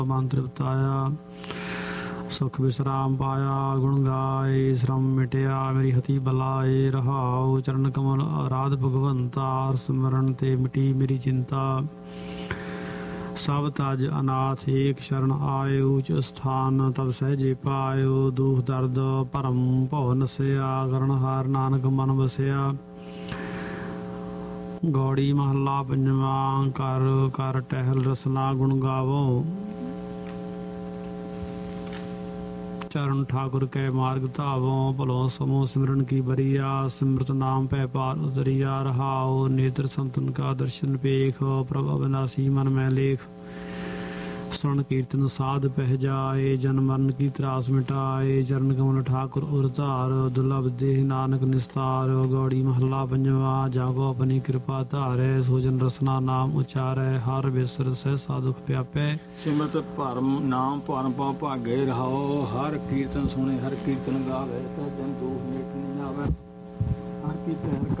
ਮਨ ਤ੍ਰਿਪਤਾਇਆ ਸੁਖ ਵਿਸਰਾਮ ਪਾਇਆ। ਗੁਣ ਗਾਏ ਸ਼ਰਮ ਮਿਟਿਆ ਮੇਰੀ ਹਤੀ ਬਲਾਏ। ਰਹਾਉ ਚਰਨ ਕਮਲ ਆਰਾਧ ਭਗਵੰਤਾ। ਸਿਮਰਨ ਤੇ ਮਿਟੀ ਮੇਰੀ ਚਿੰਤਾ। ਸਭ ਤਜ ਅਨਾਥ ਏਕ ਸ਼ਰਨ ਆਇਓ। ਉੱਚ ਸਥਾਨ ਤਬ ਸਹਿਜੇ ਪਾਇਓ। ਦੁਖ ਦਰਦ ਭਰਮ ਭਉ ਨਸਿਆ। ਕਰਨ ਹਾਰ ਨਾਨਕ ਮਨ ਵਸਿਆ। ਗੌੜੀ ਮਹੱਲਾ ਪੰਜਵਾਂ। ਕਰ ਕਰ ਟਹਿਲ ਰਸਨਾ ਗੁਣ ਗਾਵੋ। ਚਰਨ ਠਾਕੁਰ ਕੈ ਮਾਰਗ ਧਾਵੋ। ਭਲੋ ਸਮੋ ਸਿਮਰਨ ਕੀ ਬਰੀਆ। ਸਿਮਰਤ ਨਾਮ ਪੈ ਪਾਰ ਉਤਰਿਆ। ਰਹਾਉ ਨੇਤਰ ਸੰਤਨ ਕਾ ਦਰਸ਼ਨ ਪੇਖ। ਪ੍ਰਭ ਅਵਿਨਾਸੀ ਮਨ ਮੈਂ ਲੇਖ। ਸੁਣ ਕੀਰਤਨ ਸਾਧ ਪਹਿ ਜਾਏ। ਜਨ ਮਰਨ ਕੀ ਤਰਾਸ ਮਿਟਾਏ। ਚਰਨ ਕਮਲ ਠਾਕੁਰ ਉਰ ਧਾਰ। ਦੁਰਲਭ ਦੇਹ ਨਾਨਕ ਨਿਸਤਾਰ। ਗੌੜੀ ਮਹੱਲਾ ਪੰਜਵਾ। ਜਾਗੋ ਆਪਣੀ ਕਿਰਪਾ ਧਾਰੈ। ਸੋਜਨ ਰਸਨਾ ਨਾਮ ਉਚਾਰੈ। ਹਰ ਬਿਸਰ ਸਹਿ ਸਾਧੁਖ ਪਿਆਪੈ। ਸਿਮਰਤ ਭਰਮ ਨਾਮ ਭਰਮ ਪਉ ਭਾਗੇ। ਰਹਾਉ ਹਰ ਕੀਰਤਨ ਸੁਣੇ ਹਰ ਕੀਰਤਨ ਗਾਵੇ। ਜਨ ਦੂਖ ਮਿਟਨੇ